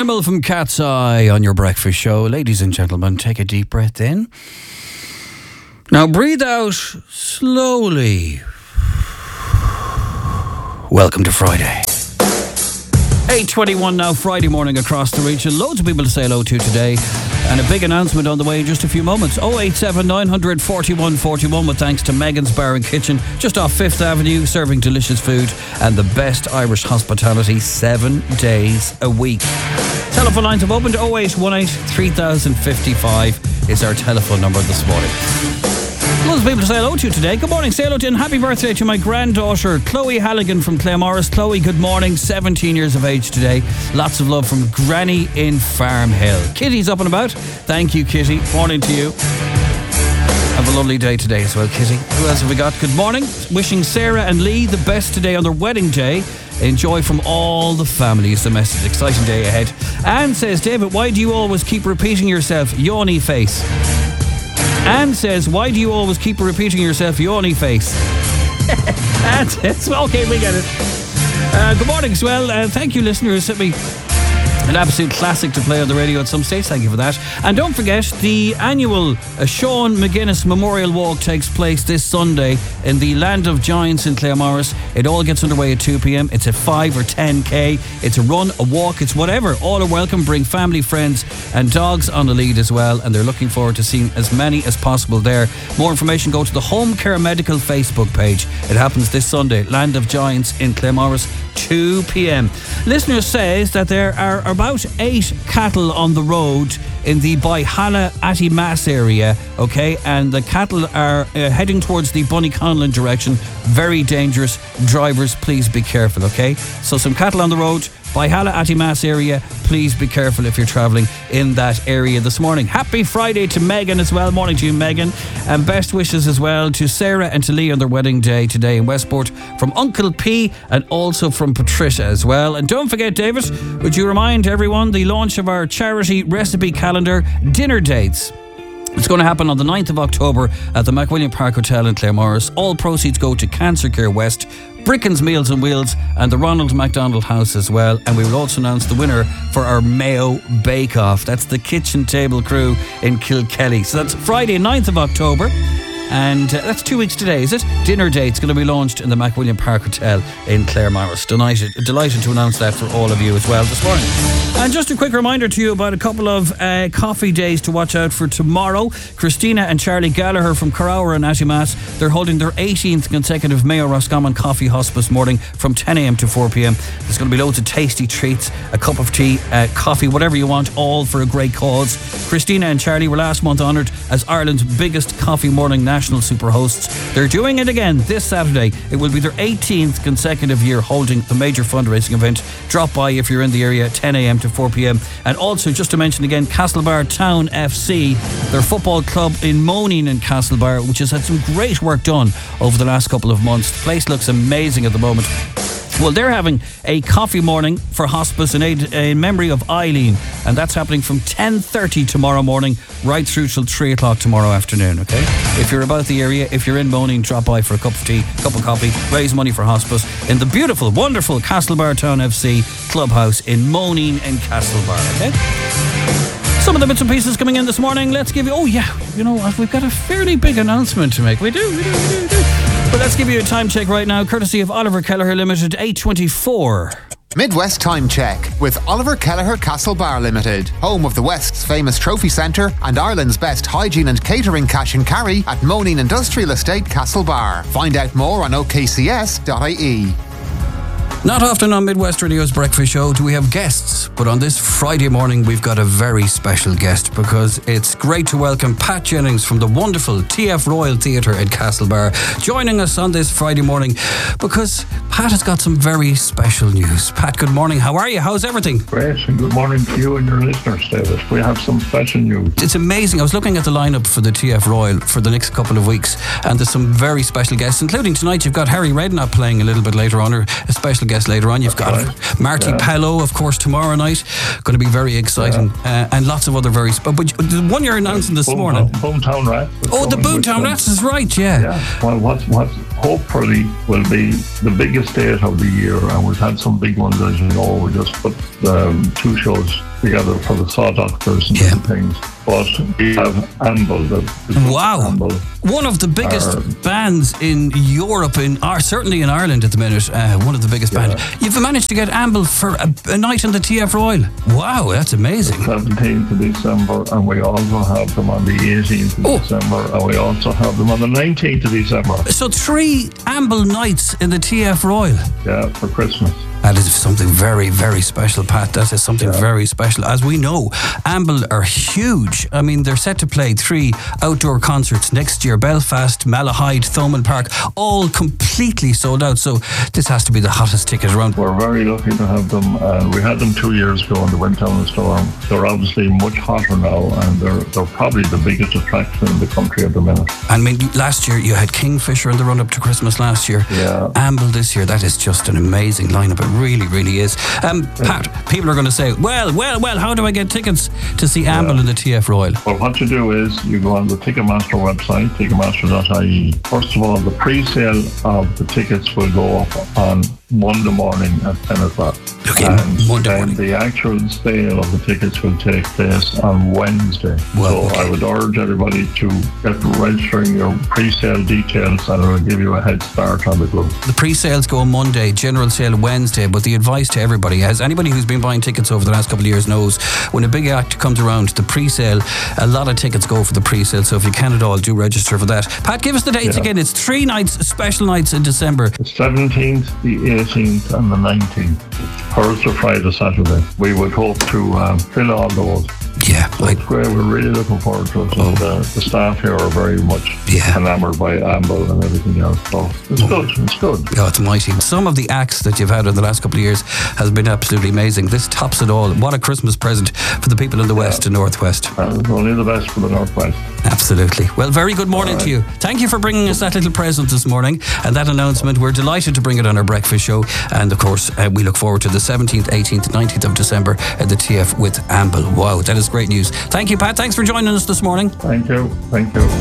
Animal from Cat's Eye on your breakfast show. Ladies and gentlemen, take a deep breath in. Now breathe out slowly. Welcome to Friday. 8:21 now, Friday morning across the region. Loads of people to say hello to today. And a big announcement on the way in just a few moments. 087 900 41 41 with thanks to Megan's Bar and Kitchen, just off 5th Avenue, serving delicious food and the best Irish hospitality 7 days a week. Telephone lines have opened. 0818 3055 is our telephone number this morning. Lots of people to say hello to today. Good morning, say hello to and happy birthday to my granddaughter Chloe Halligan from Claremorris. Chloe, good morning, 17 years of age today. Lots of love from Granny in Farm Hill. Kitty's up and about. Thank you, Kitty. Morning to you. Have a lovely day today as well, Kitty. Who else have we got? Good morning. Wishing Sarah and Lee the best today on their wedding day. Enjoy from all the family is the message. Exciting day ahead. Anne says, David, why do you always keep repeating yourself? Yawny face. Anne says, why do you always keep repeating yourself? Yawny face. Anne says, okay, we get it. Good morning as well. Thank you, listeners. Sent me an absolute classic to play on the radio at some stage. Thank you for that. And don't forget, the annual Sean McGuinness Memorial Walk takes place this Sunday in the Land of Giants in Claremorris. It all gets underway at 2 p.m. It's a 5 or 10k. It's a run, a walk, it's whatever. All are welcome. Bring family, friends and dogs on the lead as well. And they're looking forward to seeing as many as possible there. More information, go to the Home Care Medical Facebook page. It happens this Sunday, Land of Giants in Claremorris, 2 p.m. Listener says that there are about 8 cattle on the road in the Byhalla Attimass area, okay, and the cattle are heading towards the Bunnyconlon direction. Very dangerous. Drivers, please be careful, okay? So some cattle on the road, Byhalla Attimass area. Please be careful if you're travelling in that area this morning. Happy Friday to Megan as well. Morning to you, Megan. And best wishes as well to Sarah and to Lee on their wedding day today in Westport from Uncle P and also from Patricia as well. And don't forget, David, would you remind everyone the launch of our charity recipe calendar dinner dates? It's going to happen on the 9th of October at the McWilliam Park Hotel in Claremorris. All proceeds go to Cancer Care West, Bricken's Meals and Wheels and the Ronald McDonald House as well. And we will also announce the winner for our Mayo Bake Off. That's the Kitchen Table Crew in Kilkelly. So that's Friday 9th of October. And that's 2 weeks today, is it? Dinner date's going to be launched in the McWilliam Park Hotel in Claremorris. Delighted to announce that for all of you as well this morning. And just a quick reminder to you about a couple of coffee days to watch out for tomorrow. Christina and Charlie Gallagher from Carrower and Attimass, they're holding their 18th consecutive Mayo Roscommon Coffee Hospice morning from 10 a.m. to 4 p.m. There's going to be loads of tasty treats, a cup of tea, coffee, whatever you want, all for a great cause. Christina and Charlie were last month honoured as Ireland's biggest coffee morning national super hosts. They're doing it again this Saturday. It will be their 18th consecutive year holding the major fundraising event. Drop by if you're in the area at 10 a.m. to 4 p.m. And also, just to mention again, Castlebar Town FC, their football club in Moaning in Castlebar, which has had some great work done over the last couple of months. The place looks amazing at the moment. Well, they're having a coffee morning for hospice in memory of Eileen, and that's happening from 10:30 tomorrow morning right through till 3 o'clock tomorrow afternoon, okay? If you're about the area, if you're in Moaning, drop by for a cup of tea, cup of coffee, raise money for hospice in the beautiful, wonderful Castlebar Town FC clubhouse in Moaning in Castlebar, okay? Some of the bits and pieces coming in this morning. Let's give you... Oh, yeah, you know what? We've got a fairly big announcement to make. We do. But let's give you a time check right now, courtesy of Oliver Kelleher Limited, 8:24. Midwest Time Check with Oliver Kelleher Castlebar Limited, home of the West's famous trophy centre and Ireland's best hygiene and catering cash and carry at Moaning Industrial Estate, Castlebar. Find out more on okcs.ie. Not often on Midwest Radio's breakfast show do we have guests, but on this Friday morning we've got a very special guest because it's great to welcome Pat Jennings from the wonderful TF Royal Theatre in Castlebar joining us on this Friday morning because Pat has got some very special news. Pat, good morning. How are you? How's everything? Great, and good morning to you and your listeners, David. We have some special news. It's amazing. I was looking at the lineup for the TF Royal for the next couple of weeks and there's some very special guests, including tonight you've got Harry Redknapp playing a little bit later on, or a special guest later on. You've got Marty Pellow, of course, tomorrow night. Going to be very exciting. And lots of other very... But the one you're announcing this morning... Boomtown Rats. Oh, the Boomtown Rats is right, yeah. Well, what hopefully will be the biggest date of the year, and we've had some big ones, as you know. We just put 2 shows together for the saw doctors and different things. But we have Amble. Wow. Amble. One of the biggest bands in Europe, certainly in Ireland at the minute, one of the biggest bands. You've managed to get Amble for a night in the TF Royal. Wow, that's amazing. 17th of December, and we also have them on the 18th of December, and we also have them on the 19th of December. So 3 Amble nights in the TF Royal. Yeah, for Christmas. That is something very, very special, Pat. That is something very special. As we know, Amble are huge. I mean, they're set to play 3 outdoor concerts next year. Belfast, Malahide, Thomond Park, all completely sold out. So this has to be the hottest ticket around. We're very lucky to have them. We had them 2 years ago in the Windtown Storm. They're obviously much hotter now, and they're probably the biggest attraction in the country at the minute. I mean, last year you had Kingfisher in the run-up to Christmas last year. Yeah. Amble this year, that is just an amazing lineup. It really, really is. Pat, people are going to say, well, how do I get tickets to see Amble in the TF Royal? Well, what you do is you go on the Ticketmaster website, ticketmaster.ie. First of all, the pre-sale of the tickets will go up on Monday morning at 10 o'clock. Okay, and Monday then morning. The actual sale of the tickets will take place on Wednesday. Well, I would urge everybody to get registering your pre-sale details, and it will give you a head start on the group. The pre-sales go on Monday, general sale Wednesday, but the advice to everybody, as anybody who's been buying tickets over the last couple of years knows, when a big act comes around, the pre-sale, a lot of tickets go for the pre-sale, so if you can at all, do register for that. Pat, give us the dates again. It's 3 nights, special nights in December. The 17th, the 18th and the 19th. Thursday, Friday, Saturday. We would hope to fill all those. Yeah, it's great. We're really looking forward to it. And the staff here are very much enamoured by Amble and everything else. So it's good. It's good. Oh, it's mighty. Some of the acts that you've had in the last couple of years has been absolutely amazing. This tops it all. What a Christmas present for the people in the West and Northwest. Only the best for the Northwest. Absolutely. Well, very good morning to you. Thank you for bringing us that little present this morning and that announcement. We're delighted to bring it on our breakfast show. And of course, we look forward to the 17th, 18th, 19th of December at the TF with Amble. Wow, that is great news. Thank you, Pat. Thanks for joining us this morning. Thank you. Thank you.